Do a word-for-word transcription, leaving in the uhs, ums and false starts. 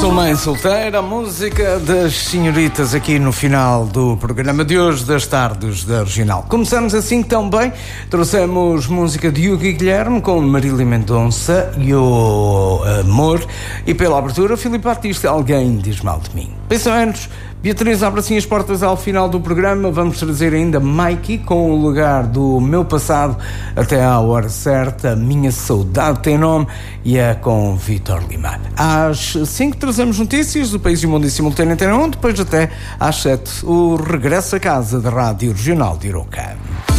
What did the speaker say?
Sou mãe solteira, a música das senhoritas aqui no final do programa de hoje das tardes da Regional. Começamos assim também, trouxemos música de Hugo e Guilherme com Marília Mendonça e o Amor, e pela abertura Filipe Batista, Alguém Diz Mal de Mim. Pensamentos, Beatriz abre assim as portas ao final do programa. Vamos trazer ainda Mikey com o lugar do meu passado até à hora certa. Minha Saudade Tem Nome, e é com Vítor Lima. Às cinco trazemos notícias do país e mundo em simultâneo em um, depois até às sete o regresso a casa da Rádio Regional de Iroca.